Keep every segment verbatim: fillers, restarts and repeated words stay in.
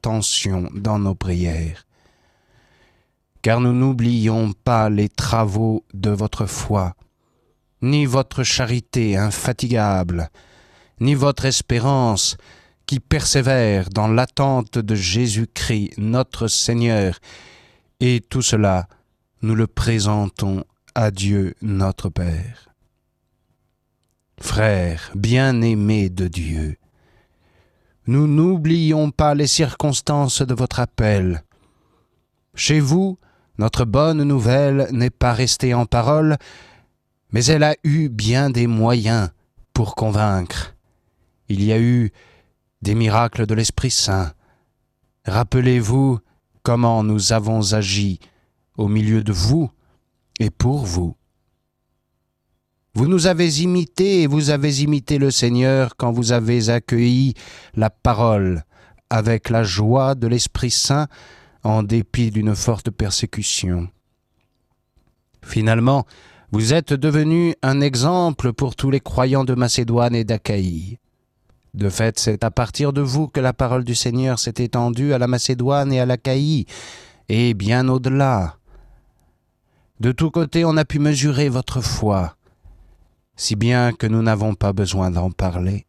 attention dans nos prières. Car nous n'oublions pas les travaux de votre foi, ni votre charité infatigable, ni votre espérance qui persévère dans l'attente de Jésus-Christ, notre Seigneur, et tout cela, nous le présentons à Dieu notre Père. Frères, bien-aimés de Dieu, nous n'oublions pas les circonstances de votre appel. Chez vous, notre bonne nouvelle n'est pas restée en parole, mais elle a eu bien des moyens pour convaincre. Il y a eu des miracles de l'Esprit Saint. Rappelez-vous comment nous avons agi au milieu de vous et pour vous. Vous nous avez imités et vous avez imité le Seigneur quand vous avez accueilli la parole avec la joie de l'Esprit Saint en dépit d'une forte persécution. Finalement, vous êtes devenus un exemple pour tous les croyants de Macédoine et d'Achaïe. De fait, c'est à partir de vous que la parole du Seigneur s'est étendue à la Macédoine et à l'Achaïe, et bien au-delà. De tous côtés, on a pu mesurer votre foi, si bien que nous n'avons pas besoin d'en parler.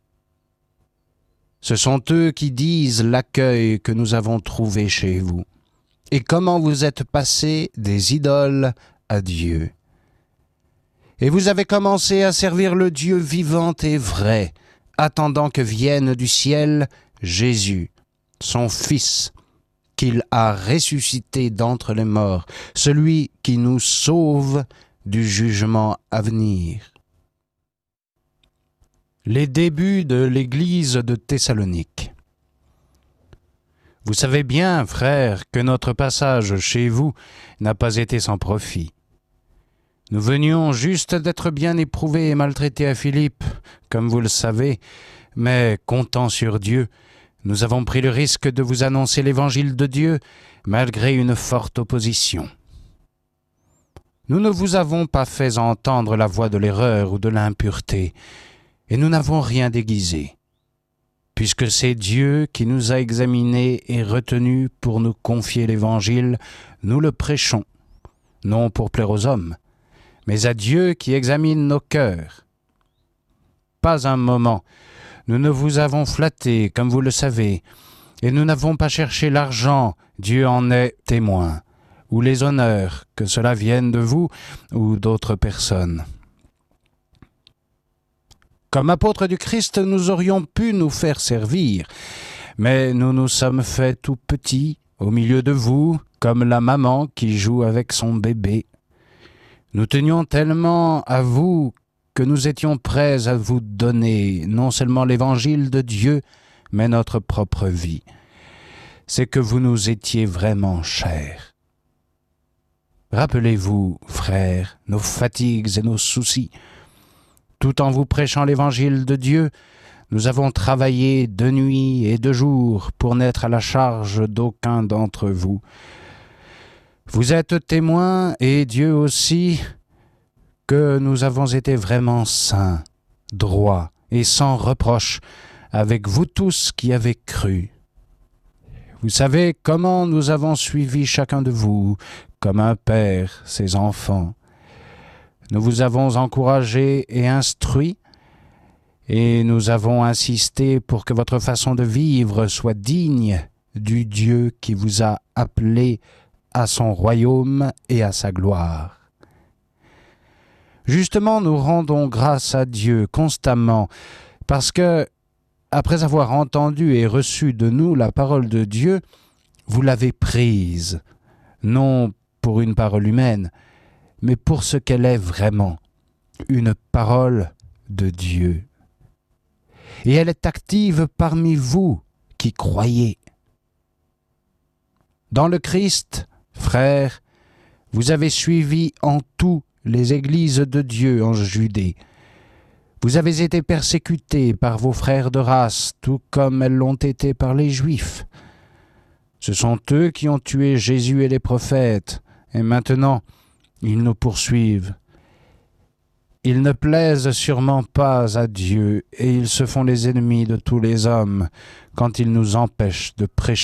Ce sont eux qui disent l'accueil que nous avons trouvé chez vous, et comment vous êtes passés des idoles à Dieu. Et vous avez commencé à servir le Dieu vivant et vrai, attendant que vienne du ciel Jésus, son Fils, qu'il a ressuscité d'entre les morts, celui qui nous sauve du jugement à venir. Les débuts de l'Église de Thessalonique. Vous savez bien, frères, que notre passage chez vous n'a pas été sans profit. Nous venions juste d'être bien éprouvés et maltraités à Philippe, comme vous le savez, mais comptant sur Dieu, nous avons pris le risque de vous annoncer l'Évangile de Dieu, malgré une forte opposition. Nous ne vous avons pas fait entendre la voix de l'erreur ou de l'impureté, et nous n'avons rien déguisé, puisque c'est Dieu qui nous a examinés et retenus pour nous confier l'Évangile, nous le prêchons, non pour plaire aux hommes, mais à Dieu qui examine nos cœurs. Pas un moment, nous ne vous avons flatté, comme vous le savez, et nous n'avons pas cherché l'argent, Dieu en est témoin, ou les honneurs, que cela vienne de vous ou d'autres personnes. Comme apôtres du Christ, nous aurions pu nous faire servir, mais nous nous sommes faits tout petits, au milieu de vous, comme la maman qui joue avec son bébé. Nous tenions tellement à vous que nous étions prêts à vous donner non seulement l'Évangile de Dieu, mais notre propre vie. C'est que vous nous étiez vraiment chers. Rappelez-vous, frères, nos fatigues et nos soucis. Tout en vous prêchant l'Évangile de Dieu, nous avons travaillé de nuit et de jour pour n'être à la charge d'aucun d'entre vous. Vous êtes témoins, et Dieu aussi, que nous avons été vraiment saints, droits et sans reproche avec vous tous qui avez cru. Vous savez comment nous avons suivi chacun de vous, comme un père ses enfants. Nous vous avons encouragé et instruit, et nous avons insisté pour que votre façon de vivre soit digne du Dieu qui vous a appelé à son royaume et à sa gloire. Justement, nous rendons grâce à Dieu constamment, parce que, après avoir entendu et reçu de nous la parole de Dieu, vous l'avez prise, non pour une parole humaine, mais pour ce qu'elle est vraiment, une parole de Dieu. Et elle est active parmi vous qui croyez. Dans le Christ, frères, vous avez suivi en tout les églises de Dieu en Judée. Vous avez été persécutés par vos frères de race, tout comme elles l'ont été par les Juifs. Ce sont eux qui ont tué Jésus et les prophètes, et maintenant, ils nous poursuivent. Ils ne plaisent sûrement pas à Dieu, et ils se font les ennemis de tous les hommes quand ils nous empêchent de prêcher